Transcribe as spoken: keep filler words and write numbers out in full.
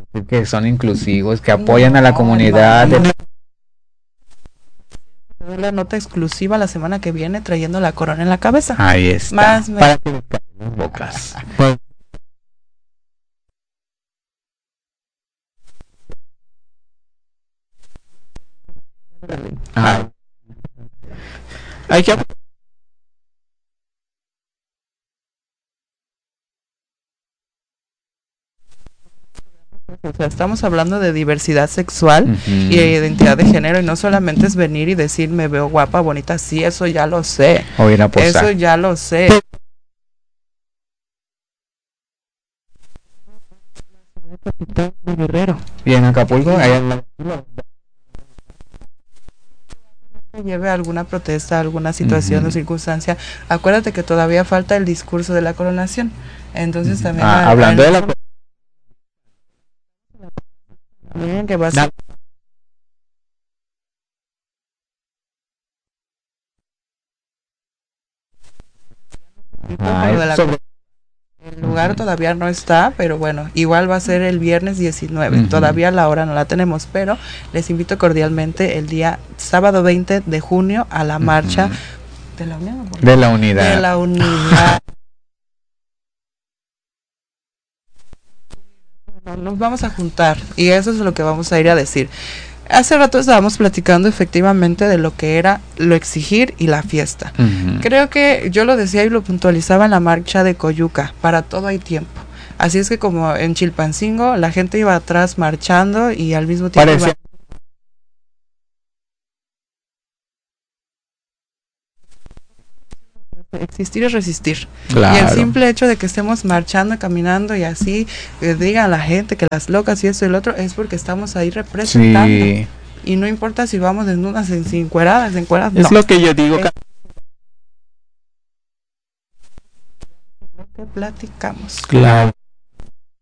que son inclusivos, que apoyan a la comunidad. No, la nota exclusiva la semana que viene trayendo la corona en la cabeza. Ahí está. Más me... Para que les caigan las bocas. Pues, ah, Hay que... O sea, estamos hablando de diversidad sexual uh-huh. y de identidad de género, y no solamente es venir y decir me veo guapa, bonita, sí, eso ya lo sé. O ir a posar. Eso ya lo sé. De Guerrero. Y en Acapulco, allá en la... lleve alguna protesta, alguna situación uh-huh. o circunstancia, acuérdate que todavía falta el discurso de la coronación. Entonces uh-huh. también ah, a, hablando a, de la que va a ser ah, de la... sobre... el lugar uh-huh. todavía no está, pero bueno, igual va a ser el viernes diecinueve, uh-huh. todavía la hora no la tenemos, pero les invito cordialmente el día sábado veinte de junio a la marcha uh-huh. de la Unión, de la unidad de la unidad. Nos vamos a juntar y eso es lo que vamos a ir a decir. Hace rato estábamos platicando efectivamente de lo que era lo exigir y la fiesta. Uh-huh. Creo que yo lo decía y lo puntualizaba en la marcha de Coyuca, para todo hay tiempo. Así es que como en Chilpancingo la gente iba atrás marchando y al mismo tiempo iba... Existir es resistir. Claro. Y el simple hecho de que estemos marchando, caminando y así eh, digan a la gente que las locas y esto y el otro es porque estamos ahí representando. Sí. Y no importa si vamos desnudas, en encueradas, encueradas. Es no. lo que yo digo. Es lo que platicamos. Claro.